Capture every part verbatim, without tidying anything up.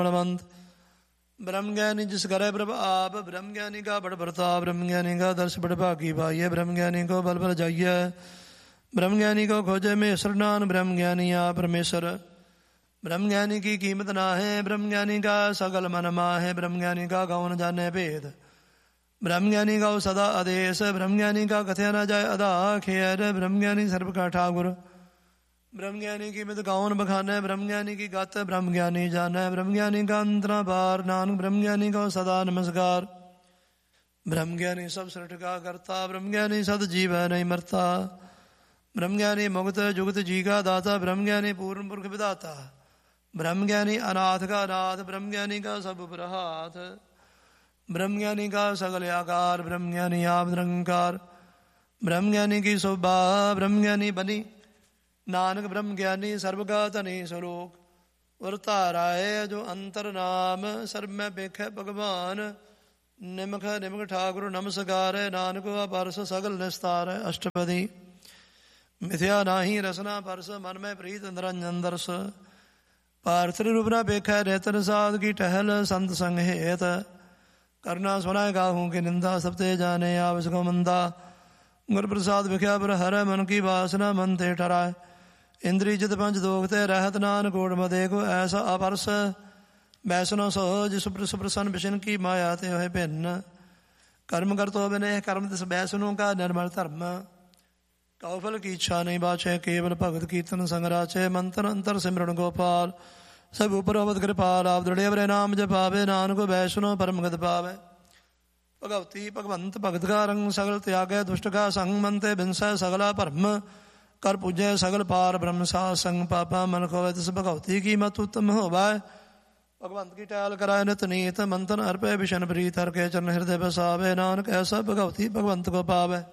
गुणवंत ब्रह्म ज्ञानी जिस करे प्रभ आप, ब्रह्म ज्ञानी का बड़ प्रताप, ब्रह्म ज्ञानी का दर्श बड़ भागी पाइये, ब्रह्म ज्ञानी को बल बल जाइए, ब्रह्म ज्ञानी को खोजे में सरनान, ब्रह्म ज्ञानी आप परमेश्वर, ब्रह्म ज्ञानी की कीमत ना है, ब्रह्म ज्ञानी का सगल मन माहे, ब्रह्म ज्ञानी का गौन जाने भेद, ब्रह्म ज्ञानी का सदा आदेश, ब्रह्म ज्ञानी का कथया न जाए अदा खेर, ब्रह्म ज्ञानी सर्व का ठाकुर, ब्रह्म ज्ञानी की मित गाउन बखाने, ब्रह्म ज्ञानी की गात ब्रह्म ज्ञानी जाना, ब्रह्म ज्ञानी का अंतरा पार, नानक ब्रह्म ज्ञानी का सदा नमस्कार, ब्रह्म ज्ञानी सब सृष्टि का करता, ब्रह्म ज्ञानी सद जीव है नहीं मरता, ब्रह्म ज्ञानी मुक्त जुगत जी का दाता, ब्रह्म ज्ञानी पूर्ण पुरख विदाता, ब्रह्म ज्ञानी अनाथ का नाथ, ब्रह्म ज्ञानी का सब प्रहात, ब्रह्म ज्ञानी का सगल आकार, ब्रह्म ज्ञानी आप निरंकार, ब्रह्म ज्ञानी की शोभा, ब्रह्म ज्ञानी बनी नानक ब्रह्म ज्ञानी सर्वगा धनी स्वरूप, वरता राय जो अंतर नाम सर्व में बेख भगवान, निमख निमख ठाकुर नमस्कार, नानक परस सगल निस्तार, अष्टपदी मिथ्या नाही रसना परस, मन में प्रीत निरंजन दर्श, पार्थिव रूप न बेख रेतन साध की टहल, संत संग हेत करना सुनाए गाहूं की निंदा, सबते जाने आवश्यक मंदा, गुर प्रसाद विख्या पर हर मन की वासना, मन ते ठहराए, इंद्री जित पंच दोगते रहत नान कोट मदे को, ऐसा अपरस बैसनो सो जिस सुप्रसन्न विष्ण की माया ते है भिन्न, कर्म कर तो बिने कर्म तिस बैसनों का निर्मल धर्म, कौफल की इच्छा नहीं बाचे, केवल भगत कीर्तन संगराचे, मंत्र अंतर सिमरण गोपाल, सब ऊपर अवध कृपाल, आप दृढ़ बरे नाम जपावे, नानक बैसनो परम गत पावे, भगवती भगवंत भगत का रंग, सगल त्यागे दुष्ट का संग, मनते बिंसा सगला परम, कर पूजे सगल पार ब्रह्म सा संग, पापा मन खोवे तिस भगवती की मत उत्तम होवाय, भगवंत की टहल कराए नित नीत, मंथन अर्पे विशन प्रीत, हर के चरण हृदय बसावे, नानक ऐसा भगवती भगवंत को पावे,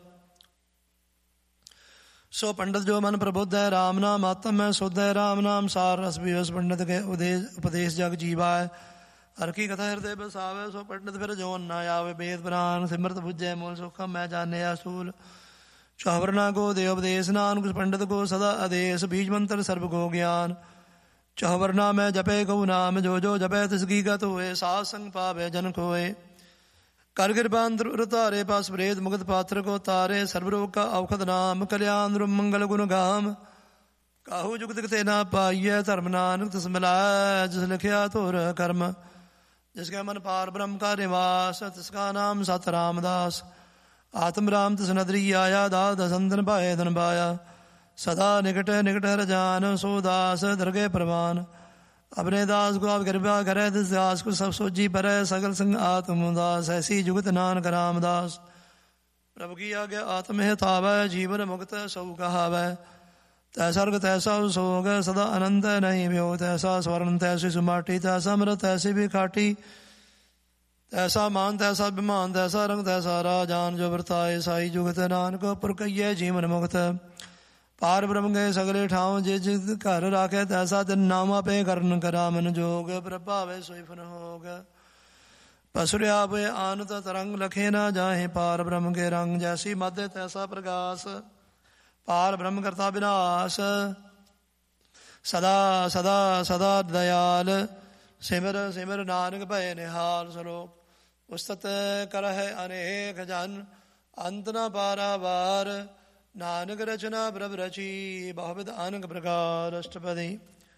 सो पंडित जो मन प्रबुद्ध है, राम नाम आत्म है शुद्ध है, राम नाम सार रस विवश, पंडित के उपदेश जग जीवाय, हर की कथा हृदय बसावे, सो पंडित फिर जो न आवे, वेद पुराण सिमरत बुझे मूल सुखम मैं जाने असूल, चौवरना को देवोपदेश, नानक पंडित को सदा आदेश, बीज मंत्र सर्व को ज्ञान, चौवरना में जपे गौ नाम, जो जो जपे तिसकी गत हुए, सात संग पावे जन खोए, कर कृपांतर तारे पास प्रेत मुगत पात्र को तारे, सर्वरोग का औखद नाम, कल्याण रूप मंगल गुण गाम, काहू जुगत ते ना पाइये, धर्म नानक तिस मिलाय, जिस लिखिया तोर कर्म, जिसके मन पार ब्रह्म का निवास, तिसका नाम सत रामदास, आत्म राम तिस नदरी आया, दास दसंतन पाए धन पाया, सदा निकट निकट हर जान, सो दास दरगे प्रवान, अपने दास को आप कृपा करे, तिस दास को सब सोजी परे, सगल संग आत्म दास, ऐसी जुगत नानक रामदास, प्रभु की आज्ञा आत्म है तावै, जीवन मुक्त सौ कहावै, तैसा अर्घ तैसा सोग, सदा अनंत नहीं व्यो, तैसा स्वर्ण तैसी सुमाटी, तैसा मृत तैसी भी खाटी, तैसा मान तैसा विमान, तैसा रंग तैसा राजान, जो वर्ताए साई जुगत, नानक पुर कहिए जीवन मुक्त, पार ब्रह्म गए सगले ठाव, जे जित घर राखे, तैसा दिन नामा पे करन करा मन जोग, प्रभावे सोई फन होग, पसुर आपे आनत तरंग, लखे ना जाहे पार ब्रह्म के रंग, जैसी मध्य तैसा प्रकाश, पार ब्रह्म करता विनाश, सदा सदा सदा दयाल, सिमर सिमर नानक भय निहाल, सलोक उस्तत कर है अनेक जन, अंत न पारावार, नानक रचना प्रभ रची, बहुविध अनेक प्रकार, अष्टपदी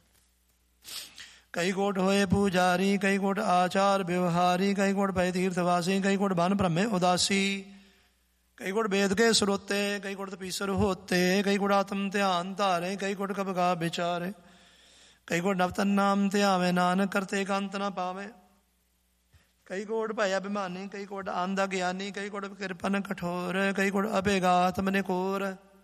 कई कोट होए पुजारी, कई कोट आचार व्यवहारी, कई कोट पै तीर्थवासी, कई कोट भान ब्रह्मे उदासी, कई कोट वेद के श्रोते, कई कोट तपीसर होते, कई कोट आत्म ध्यान धारे, कई कोट कब का विचारे, कई कोट नवतन नाम त्यावे, नानक करते कांत न पावे, कई कोट भय अभिमानी, कई कोट आंधा ज्ञानी, कई कोट कृपन कठोर, कई कोट अभेगात्म निकोर,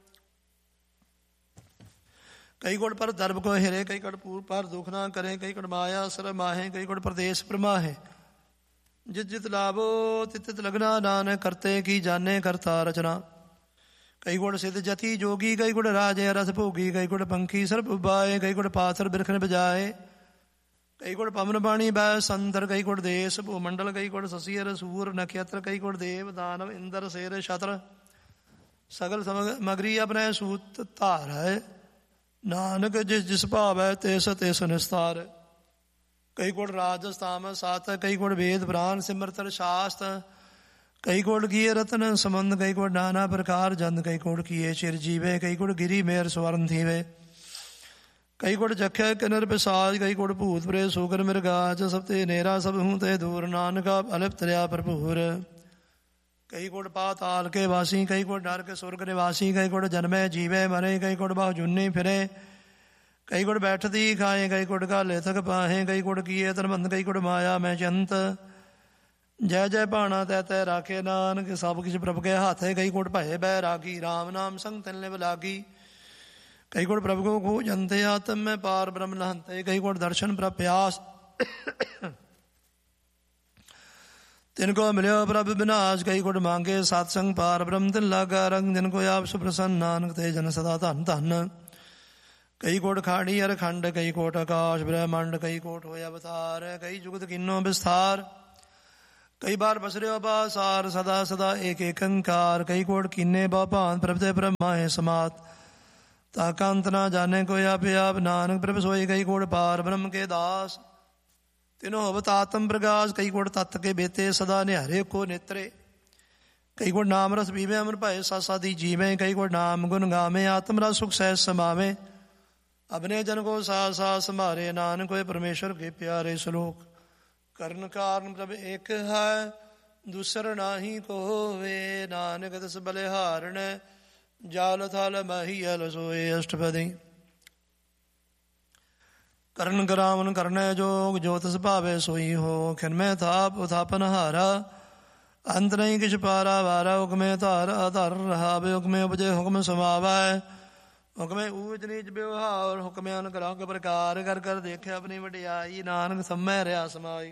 कई कोट पर दर्भ को हिरे, कई कोट पूर्व पर दुख ना करे, कई कोट माया सर माहे, कई कोट प्रदेश प्रमाहे, जित जित लाभो तित तित लगना, नानक करते की जाने करता रचना, कई कोट सिद्ध जति जोगी, कई कोट राजे रस भोगी, कई कोट पंखी सर्प उबाए, कई कोट पाथर बिरखन बजाए, कई कोट पवन बाणी बै संतर, कई कोट देश भूमंडल, कई कोट शशियर सूर नक्षत्र, कई कोट देव दानव इंद्र शेर छत्र, सगल समग्री अपने सूत धार है, नानक जिस जिस भाव है तेस तेस निस्तार, ਕਈ ਕੋਟ ਰਾਜਸਥਾਮ ਸਾਤ, ਕਈ ਕੋਟ ਵੇਦ ਪੁਰਾਨ ਸਿਮਰਤਰ ਸ਼ਾਸਤ, ਕਈ ਕੋਟ ਕੀਏ ਰਤਨ ਸੰਬੰਧ, ਕਈ ਕੋਟ ਨਾਨਾ ਪ੍ਰਕਾਰ ਜੰਦ, ਕਈ ਕੋਟ ਕੀਏ ਚਿਰ ਜੀਵੇ, ਕਈ ਕੋਟ ਗਿਰੀ ਮੇਰ ਸਵਰਨ ਥੀਵੇ, ਕਈ ਕੋਟ ਜਖਿਆ ਕਿਨਰ ਪਿਸਾਜ, ਕਈ ਕੋਟ ਭੂਤ ਪ੍ਰੇਤ ਸੂਕਰ ਮਿਰਗਾਚ, ਸਭ ਤੇ ਨੇਰਾ ਸਭ ਹੂੰ ਤੇ ਦੂਰ, ਨਾਨਕਾ ਅਲਿਪ ਤਰਿਆ ਭਰਪੂਰ। ਕਈ ਕੋਟ ਪਾਤਾਲ ਕੇ ਵਾਸੀ, ਕਈ ਕੋਟ ਨਰਕ ਸੁਰਗ ਨਿਵਾਸੀ, ਕਈ ਕੋਟ ਜਨਮੇ ਜੀਵੇ ਮਰੇ, ਕਈ ਕੋਟ ਬਾਹੁ ਜੁਨੀ ਫਿਰੇ, ਕਈ ਕੋਟ ਬੈਠਦੀ ਖਾਏ, ਕਈ ਕੋਟ ਘਾਲੇ ਥਕ ਪਾਹੇ, ਕਈ ਕੋਟ ਕੀਏ ਧਰਮੰਦ, ਕਈ ਕੋਟ ਮਾਇਆ ਮੈਂ ਚੰਤ। ਜੈ ਜੈ ਭਾਣਾ ਤੈ ਤੈ ਰਾਖੇ ਨਾਨਕ, ਸਭ ਕਿਛ ਪ੍ਰਭ ਕੇ ਹੱਥੇ, ਕਈ ਕੋਟ ਭਏ ਬੈ ਰਾਗੀ, ਰਾਮ ਨਾਮ ਸੰਗ ਤਿਨ ਲਿਵ ਲਾਗੀ। ਕਈ ਕੋਟ ਪ੍ਰਭ ਕੋ ਖੋ ਜਨਤੇ, ਆਤਮ ਮੈਂ ਪਾਰ ਬ੍ਰਹਮ ਲਹੰਤੇ, ਕਈ ਕੋਟ ਦਰਸ਼ਨ ਪ੍ਰਭ ਪਿਆਸ, ਤਿਨ ਕੋ ਮਿਲਿਓ ਪ੍ਰਭ ਵਿਨਾਸ਼, ਕਈ ਕੋਟ ਮੰਗੇ ਸਤਸੰਗ ਪਾਰ ਬ੍ਰਹਮ ਤਿਨ ਲਾਗਾ ਰੰਗ, ਜਿਨ ਕੋ ਆਪ ਸੁਪ੍ਰਸੰਨ ਨਾਨਕ ਤੇ ਜਨ ਸਦਾ ਧਨ ਧਨ। ਕਈ ਕੋਟ ਖਾੜੀ ਅਰ ਖੰਡ, ਕਈ ਕੋਟ ਆਕਾਸ਼ ਬ੍ਰਹਮੰਡ, ਕਈ ਕੋਟ ਹੋਏ ਅਵਤਾਰ, ਕਈ ਜੁਗਤ ਕਿੰਨੋ ਵਿਸਥਾਰ, ਕਈ ਬਾਰ ਬਸਰਿਓ ਬਾਸਾਰ, ਸਦਾ ਸਦਾ ਏਕ ਏਕੰਕਾਰ, ਕਈ ਕੋਟ ਕੀਨੇ ਬਾ ਭਾਂਤ, ਪ੍ਰਭ ਤੇ ਬ੍ਰਹਮਾਏ ਸਮਾਤ, ਤਾਕਾ ਅੰਤ ਨਾ ਜਾਣੇ ਕੋਈ ਆਪੇ ਆਪ, ਨਾਨਕ ਪ੍ਰਭ ਸੋਈ, ਕਈ ਕੋਟ ਪਾਰ ਬ੍ਰਹਮ ਕੇ ਦਾਸ, ਤਿਨੋ ਹੋਵਤ ਆਤਮ ਪ੍ਰਗਾਸ, ਕਈ ਕੋਟ ਤਤ ਕੇ ਬੇਤੇ ਸਦਾ ਨਿਹਾਰੇ ਕੋ ਨੇਤਰੇ, ਕਈ ਕੋਟ ਨਾਮ ਰਸ ਪੀਵੇ ਅਮਰ ਭਏ ਸਾ ਸਾਦੀ ਜੀਵੇਂ, ਕਈ ਕੋਟ ਨਾਮ ਗੁਣ ਗਾਵੇਂ, ਆਤਮ ਰਸ ਸੁਖ ਸਹਿਜ ਸਮਾਵੇਂ, ਅਬਨੇ ਜਨ ਕੋ ਸਾਥ ਸਾਥ ਸੰਭਾਰੇ, ਨਾਨਕ ਹੋਏ ਪਰਮੇਸ਼ਰ ਕੇ ਪਿਆਰੇ ਸ਼ਲੋਕ। ਕਰਨ ਕਾਰਨ ਪ੍ਰਭ ਇੱਕ ਹੈ, ਦੂਸਰ ਨਾਹੀ ਕੋਵੇ, ਨਾਨਕ ਤਿਸ ਬਲਿਹਾਰਣ, ਜਾਲ ਥਲ ਮਹੀਲ ਸੋਏ ਅਸ਼ਟਪਦੀ। ਕਰਨ ਕਰਾਵਨ ਕਰਨੈ ਜੋਗ, ਜੋ ਤਿਸ ਭਾਵੇ ਸੋਈ ਹੋ, ਖਿਨਮੈ ਥਾਪ ਉਥਾਪਨ ਹਾਰਾ, ਅੰਤ ਨਹੀਂ ਕਿਛ ਪਾਰਾ ਵਾਰਾ, ਹੁਕਮੇ ਧਾਰ ਆਧਾਰ ਰਹਾਵੇ, ਹੁਕਮੇ ਉਪਜੇ ਹੁਕਮ ਸਮਾਵੈ, ਹੁਕਮੇ ਊਚ ਨੀਚ ਵਿਵਹਾਰ, ਹੁਕਮੇ ਅਨੁਕਰੰਗ ਪ੍ਰਕਾਰ, ਕਰ ਕਰ ਦੇਖਿਆ ਆਪਣੀ ਵਡਿਆਈ, ਨਾਨਕ ਸੰਮੈ ਰਿਆ ਸਮਾਈ।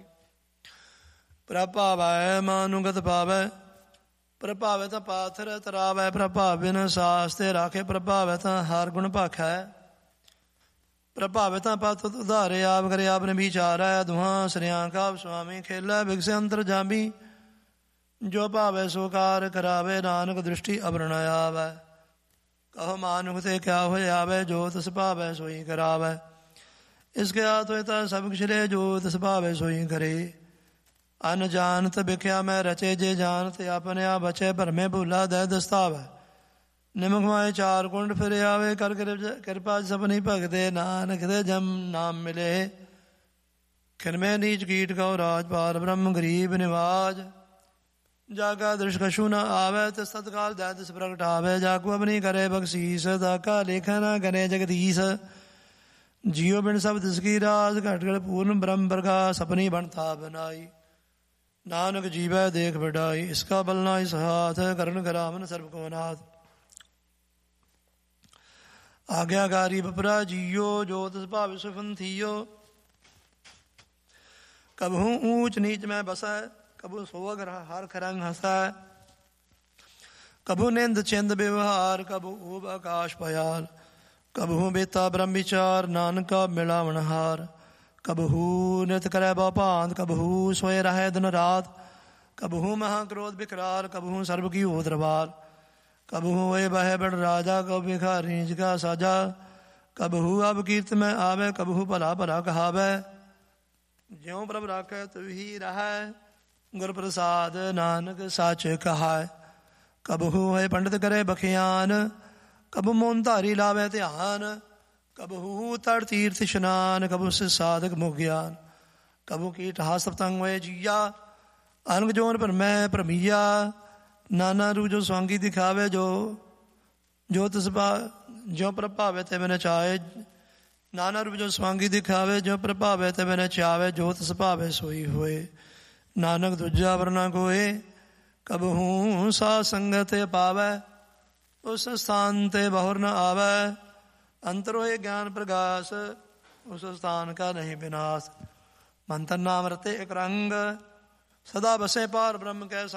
ਪ੍ਰਭਾਵੈ ਮਾਨੁਗਤ ਪਾਵੈ, ਪ੍ਰਭਾਵੈ ਤਾਂ ਪਾਥਰ ਤਰਾਵੈ, ਪ੍ਰਭਾਵੈ ਨ ਸਾਸ ਤੇ ਰਾਖੇ, ਪ੍ਰਭਾਵੈ ਤਾਂ ਹਰ ਗੁਣ ਭਾਖੈ, ਪ੍ਰਭਾਵੈ ਤਾਂ ਪਤ ਉਧਾਰੇ, ਆਪ ਕਰੇ ਆਪ ਨੇ ਵਿਚਾਰੈ, ਦੁਹਾਂ ਸਰਿਆਂ ਕਾ ਸੁਆਮੀ, ਖੇਲਾ ਬਿਗਸੇ ਅੰਤਰ ਜਾਮੀ, ਜੋ ਭਾਵੈ ਸੋ ਕਾਰ ਕਰਾਵੇ, ਨਾਨਕ ਦ੍ਰਿਸ਼ਟੀ ਅਬਰ ਨ ਆਵੈ। ਕਹੋ ਮਾਨੁਖ ਤੇ ਕਿਆ ਹੋਏ ਆਵੇ, ਜੋ ਤਿਸ ਭਾਵੈ ਸੋਈ ਕਰਾਵੈ, ਇਸਕੇ ਹਾਥ ਹੋਏ ਤਾਂ ਸਭ ਕਿਛ ਰੇ, ਜੋ ਤਿਸ ਭਾਵੈ ਸੋਈ ਕਰੇ। ਅਨ ਜਾਨਤ ਬਿਖਿਆ ਮੈਂ ਰਚੇ, ਜੇ ਜਾਨਤ ਆਪਣੇ ਆਪ ਬਚੇ, ਭਰਮੇ ਭੂਲਾ ਦੈ ਦਸਤਾਵੈ, ਨਿਮਕ ਮਾਏ ਚਾਰ ਕੁੰਡ ਫਿਰ ਆਵੇ, ਕਰ ਕਿਰਪਾ ਸਪਨੀ ਭਗਤੇ, ਨਾਨਕ ਦੇ ਜਮ ਨਾਮ ਮਿਲੇ, ਖਿਨਮੇ ਨੀਚ ਕੀਟ ਕਉ ਰਾਜ, ਪਾਰ ਬ੍ਰਹਮ ਗਰੀਬ ਨਿਵਾਜ, ਜਾਗਾ ਦ੍ਰਿਸ਼ ਕਛੂ ਨ ਆਵੈ, ਤਿਸ ਤਤਕਾਲ ਦੈ ਤਿਸ ਪ੍ਰਗਟਾਵੇ, ਜਾਕੂ ਆਪਣੀ ਕਰੇ ਬਖਸ਼ੀਸ, ਤਾਕਾ ਲੇਖਾ ਨ ਕਰੇ ਜਗਦੀਸ਼, ਜੀਉ ਬਿਨ ਸਭ ਤਿਸ ਕੀ ਰਾਜ, ਘਟ ਘਟ ਪੂਰਨ ਬ੍ਰਹਮ ਪ੍ਰਕਾਸ਼, ਆਪਣੀ ਬਣਤਾ ਬਨਾਈ, ਨਾਨਕ ਜੀਵੈ ਦੇਖ ਵਡਾਈ, ਇਸਕਾ ਬਲ ਨਾ ਇਸ ਹਾਥ, ਕਰਨ ਕਰਾਵਨ ਸਰਬ ਕੋ ਨਾਥ। ਆਗਿਆਕਾਰੀ ਬਪਰਾ ਜੀਓ, ਜੋ ਤਿਸ ਭਾਵੈ ਸੁਫਨ ਥੀਓ, ਕਬਹੂ ਊਚ ਨੀਚ ਮੈਂ ਬਸੈ, ਕਬੂ ਸੋਗ ਹਰ ਖਰੰਗ ਹਸੈ, ਕਬੂ ਨਿੰਦ ਚਿੰਦ ਵਿਵਹਾਰ, ਕਬੂ ਊਬ ਆਕਾਸ਼ ਪਯਾਲ, ਕਬਹੂ ਬੇਤਾ ਬ੍ਰਹਮ ਵਿਚਾਰ, ਨਾਨਕਾ ਮਿਲਾਵਣ ਹਾਰ, ਕਬਹੂ ਨਿਤ ਕਰੈ ਬਾ ਭਾਂਤ, ਕਬਹੂ ਸੋਏ ਰਹੈ ਦਿਨ ਰਾਤ, ਕਬਹੂ ਮਹਾ ਕ੍ਰੋਧ ਬਿਕਰਾਰ, ਕਬਹੂ ਸਰਬ ਕੀ ਹੋ ਦਰਬਾਰ, ਕਬਹੂ ਹੋਏ ਬਹਿ ਬੜ ਰਾਜਾ, ਕਬੂ ਭਿਖਾਰੀ ਨਿਜ ਕਾ ਸਾਜਾ, ਕਬਹੂ ਅਬ ਕੀਰਤ ਮੈਂ ਆਵੈ, ਕਬਹੂ ਭਲਾ ਭਲਾ ਕਹਾਵੈ, ਜਿਉ ਪ੍ਰਭ ਰਾਖੈ ਤਿਵ ਹੀ ਰਹੈ, ਗੁਰ ਪ੍ਰਸਾਦ ਨਾਨਕ ਸੱਚ ਕਹਾਇ। ਕਬਹੂ ਹੋਏ ਪੰਡਿਤ ਕਰੇ ਬਖਿਆਨ, ਕਬੂ ਮੋਨ ਧਾਰੀ ਲਾਵੇ ਧਿਆਨ, ਕਬਹੂ ਤੜ ਤੀਰਥ ਇਸ਼ਨਾਨ, ਕਬੂ ਸੇ ਸਾਧਕ ਮੁਖ ਗਿਆਨ, ਕਬੂ ਕੀਟ ਹਾਸ ਪਤੰਗ ਹੋਏ ਜੀਆ, ਅਨਕ ਜੋਨ ਪਰ ਮੈਂ ਭਰਮੀਆ, ਨਾਨਾ ਰੂ ਜੋ ਸਵਾਂਗੀ ਦਿਖਾਵੇ, ਜੋ ਜੋ ਤਿਸ ਭਾ ਜੋ ਪ੍ਰਭਾਵੇ ਤੇ ਮੈਨੇ ਚਾਹੇ, ਨਾਨਾ ਰੂਪ ਜੋ ਸਵਾਂਗੀ ਦਿਖਾਵੇ, ਜੋ ਪ੍ਰਭਾਵੇ ਤੇ ਮੈਨੇ ਚਾਵੇ, ਜੋ ਤਿਸ ਭਾਵੇ ਸੋਈ ਹੋਏ, ਨਾਨਕ ਦੂਜਾ ਵਰਨਾ ਕੋਏ, ਕਬਹੂ ਸਾ ਸੰਗਤ ਪਾਵੈ, ਉਸ ਸਥਾਨ ਤੇ ਬਹੁਰ ਨ ਆਵੈ, ਅੰਤਰ ਹੋਏ ਗਿਆਨ ਪ੍ਰਗਾਸ, ਉਸ ਸਥਾਨ ਕਾ ਨਹੀਂ ਵਿਨਾਸ਼, ਮੰਤਰ ਨਾਮ ਰਤੇ ਇਕ ਰੰਗ, ਸਦਾ ਬਸੇ ਪਾਰ ਬ੍ਰਹਮ ਕੈ